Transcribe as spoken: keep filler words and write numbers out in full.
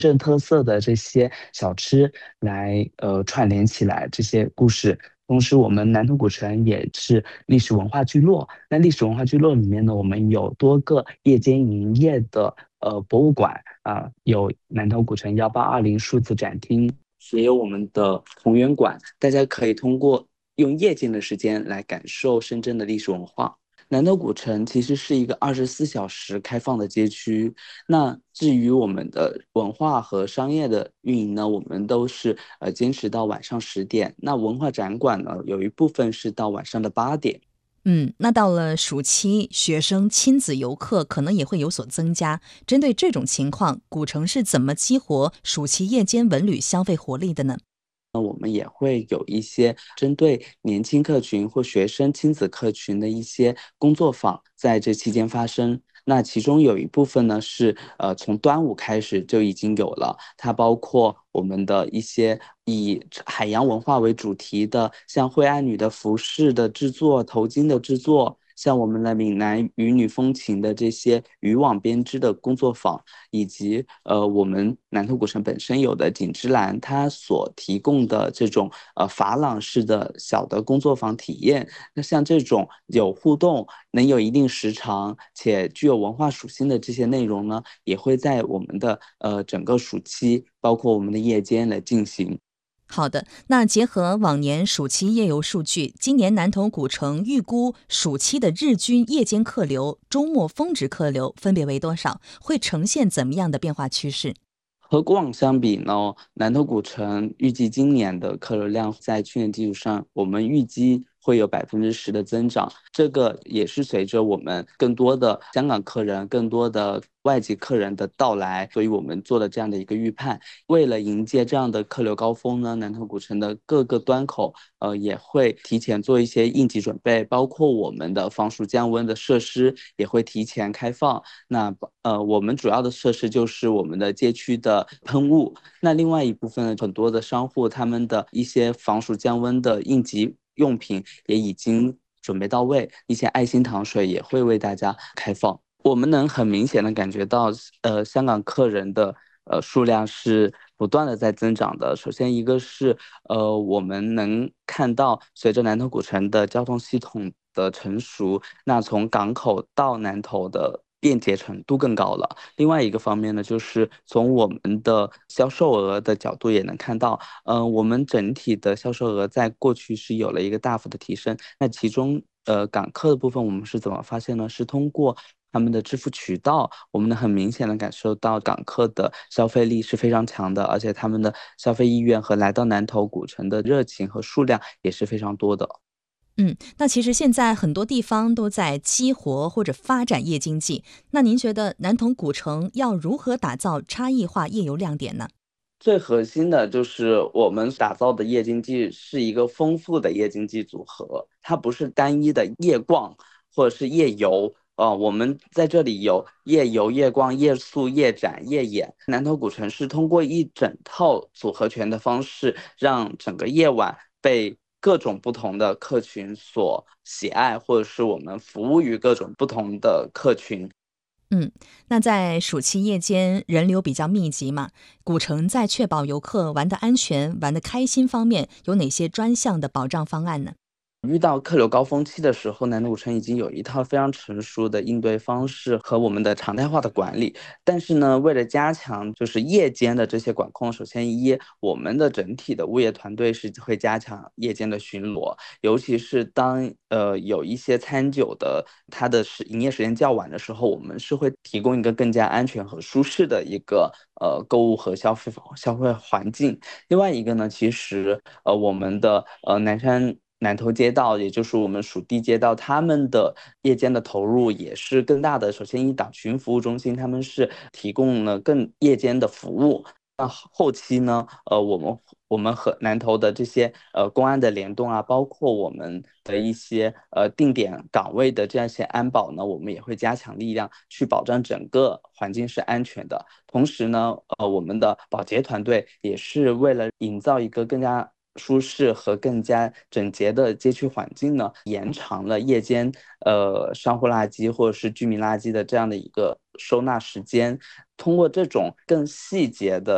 镇特色的这些小吃来呃串联起来这些故事。同时，我们南头古城也是历史文化聚落。那历史文化聚落里面呢，我们有多个夜间营业的呃博物馆啊、有南头古城幺八二零数字展厅，也有我们的同源馆，大家可以通过用夜间的时间来感受深圳的历史文化。南头古城其实是一个二十四小时开放的街区。那至于我们的文化和商业的运营呢，我们都是呃坚持到晚上十点。那文化展馆呢，有一部分是到晚上的八点。 嗯，那到了暑期，学生亲子游客可能也会有所增加。针对这种情况，古城是怎么激活暑期夜间文旅消费活力的呢？ 那我们也会有一些针对年轻客群或学生亲子客群的一些工作坊，在这期间发生。那其中有一部分呢是呃从端午开始就已经有了，它包括我们的一些以海洋文化为主题的，像惠安女的服饰的制作、头巾的制作，像我们的闽南渔女风情的这些渔网编织的工作坊，以及呃我们南头古城本身有的锦之蓝，它所提供的这种呃珐琅式的小的工作坊体验。那像这种有互动、能有一定时长且具有文化属性的这些内容呢，也会在我们的呃整个暑期，包括我们的夜间来进行。 好的，那结合往年暑期夜游数据，今年南头古城预估暑期的日均夜间客流、周末峰值客流分别为多少？会呈现怎么样的变化趋势？ 和过往相比呢，南头古城预计今年的客流量在去年基础上，我们预计会有百分之十的增长。这个也是随着我们更多的香港客人、更多的外籍客人的到来，所以我们做了这样的一个预判。为了迎接这样的客流高峰呢，南头古城的各个端口，呃，也会提前做一些应急准备，包括我们的防暑降温的设施也会提前开放。那呃，我们主要的设施就是我们的街区的喷雾。那另外一部分很多的商户，他们的一些防暑降温的应急用品也已经准备到位，一些爱心糖水也会为大家开放。我们能很明显的感觉到，呃，香港客人的呃数量是不断的在增长的。首先，一个是呃，我们能看到随着南头古城的交通系统的成熟，那从港口到南头的便捷程度更高了。另外一个方面呢，就是从我们的销售额的角度也能看到，嗯、呃，我们整体的销售额在过去是有了一个大幅的提升。那其中，呃，港客的部分我们是怎么发现呢？是通过他们的支付渠道，我们能很明显的感受到港客的消费力是非常强的，而且他们的消费意愿和来到南头古城的热情和数量也是非常多的。 嗯，那其实现在很多地方都在激活或者发展夜经济，那您觉得南通古城要如何打造差异化夜游亮点呢？ 最核心的就是我们打造的夜经济是一个丰富的夜经济组合，它不是单一的夜逛或者是夜游。呃，我们在这里有夜游、夜逛、夜宿、夜展、夜演。南头古城是通过一整套组合拳的方式，让整个夜晚被各种不同的客群所喜爱，或者是我们服务于各种不同的客群。 嗯，那在暑期夜间人流比较密集嘛，古城在确保游客玩得安全、玩得开心方面，有哪些专项的保障方案呢？ 遇到客流高峰期的时候，南头古城已经有一套非常成熟的应对方式和我们的常态化的管理。但是呢，为了加强就是夜间的这些管控，首先一，我们的整体的物业团队是会加强夜间的巡逻，尤其是当呃有一些餐酒的它的时营业时间较晚的时候，我们是会提供一个更加安全和舒适的一个呃购物和消费消费环境。另外一个呢，其实呃我们的呃南山。南头街道，也就是我们属地街道，他们的夜间的投入也是更大的。首先，一党群服务中心，他们是提供了更夜间的服务。那后期呢，呃，我们我们和南头的这些呃公安的联动啊，包括我们的一些呃定点岗位的这样一些安保呢，我们也会加强力量去保障整个环境是安全的。同时呢，呃，我们的保洁团队也是为了营造一个更加舒适和更加整洁的街区环境呢，延长了夜间呃商户垃圾或者是居民垃圾的这样的一个收纳时间。通过这种更细节的